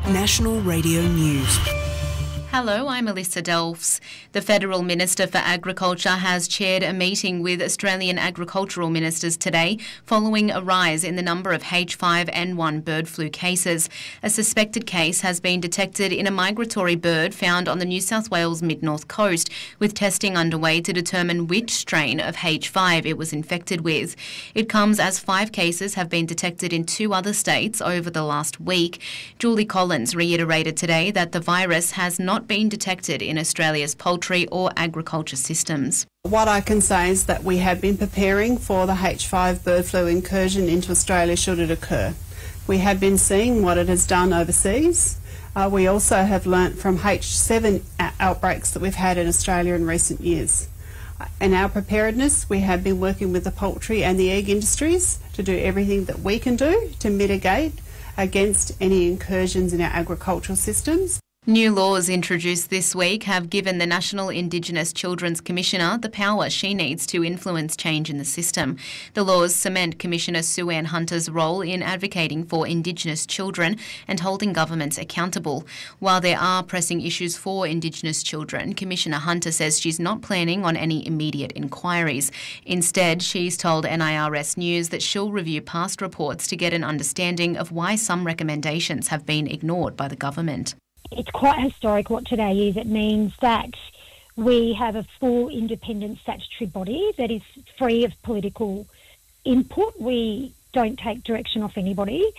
National Radio News. Hello, I'm Alyssa Delfs. The Federal Minister for Agriculture has chaired a meeting with Australian agricultural ministers today following a rise in the number of H5N1 bird flu cases. A suspected case has been detected in a migratory bird found on the New South Wales mid-north coast, with testing underway to determine which strain of H5 it was infected with. It comes as 5 cases have been detected in 2 other states over the last week. Julie Collins reiterated today that the virus has not been detected in Australia's poultry or agriculture systems. What I can say is that we have been preparing for the H5 bird flu incursion into Australia should it occur. We have been seeing what it has done overseas. We also have learnt from H7 outbreaks that we've had in Australia in recent years. In our preparedness, we have been working with the poultry and the egg industries to do everything that we can do to mitigate against any incursions in our agricultural systems. New laws introduced this week have given the National Indigenous Children's Commissioner the power she needs to influence change in the system. The laws cement Commissioner Sue Ann Hunter's role in advocating for Indigenous children and holding governments accountable. While there are pressing issues for Indigenous children, Commissioner Hunter says she's not planning on any immediate inquiries. Instead, she's told NIRS News that she'll review past reports to get an understanding of why some recommendations have been ignored by the government. It's quite historic what today is. It means that we have a full independent statutory body that is free of political input. We don't take direction off anybody.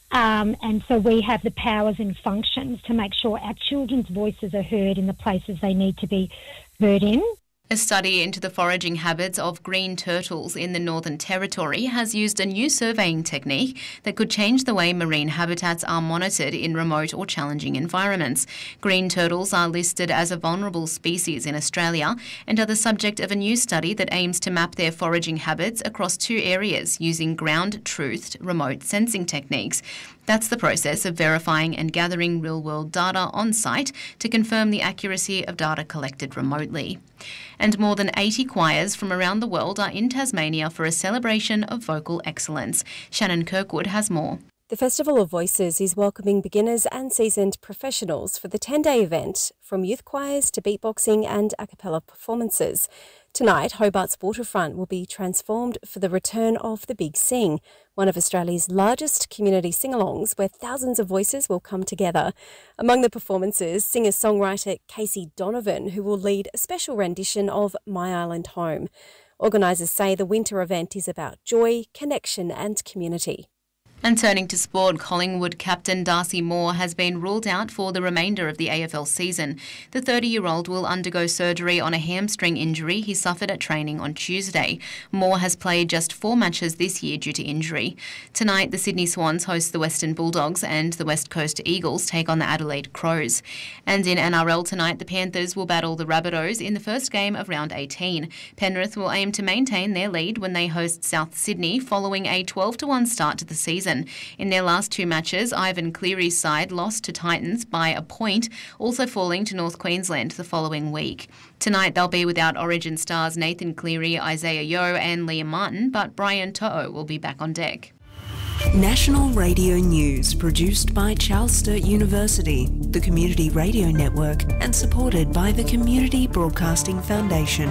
And so we have the powers and functions to make sure our children's voices are heard in the places they need to be heard in. A study into the foraging habits of green turtles in the Northern Territory has used a new surveying technique that could change the way marine habitats are monitored in remote or challenging environments. Green turtles are listed as a vulnerable species in Australia and are the subject of a new study that aims to map their foraging habits across 2 areas using ground-truthed remote sensing techniques. That's the process of verifying and gathering real-world data on site to confirm the accuracy of data collected remotely. And more than 80 choirs from around the world are in Tasmania for a celebration of vocal excellence. Shannon Kirkwood has more. The Festival of Voices is welcoming beginners and seasoned professionals for the 10-day event, from youth choirs to beatboxing and a cappella performances. Tonight, Hobart's waterfront will be transformed for the return of the Big Sing, one of Australia's largest community sing-alongs where thousands of voices will come together. Among the performances, singer-songwriter Casey Donovan, who will lead a special rendition of My Island Home. Organisers say the winter event is about joy, connection and community. And turning to sport, Collingwood captain Darcy Moore has been ruled out for the remainder of the AFL season. The 30-year-old will undergo surgery on a hamstring injury he suffered at training on Tuesday. Moore has played just 4 matches this year due to injury. Tonight, the Sydney Swans host the Western Bulldogs and the West Coast Eagles take on the Adelaide Crows. And in NRL tonight, the Panthers will battle the Rabbitohs in the first game of round 18. Penrith will aim to maintain their lead when they host South Sydney following a 12-1 start to the season. In their last 2 matches, Ivan Cleary's side lost to Titans by a point, also falling to North Queensland the following week. Tonight they'll be without Origin stars Nathan Cleary, Isaiah Yeo and Liam Martin, but Brian To'o will be back on deck. National Radio News, produced by Charles Sturt University, the Community Radio Network, and supported by the Community Broadcasting Foundation.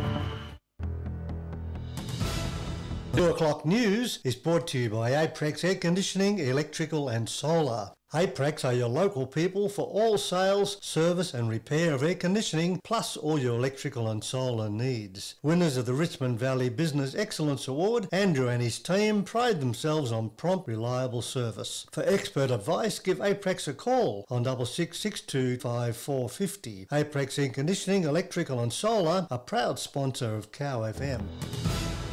2 o'clock news is brought to you by Aprex Air Conditioning, Electrical and Solar. Aprex are your local people for all sales, service and repair of air conditioning, plus all your electrical and solar needs. Winners of the Richmond Valley Business Excellence Award, Andrew and his team pride themselves on prompt, reliable service. For expert advice, give Aprex a call on 66625450. Aprex Air Conditioning, Electrical and Solar, a proud sponsor of Cow FM.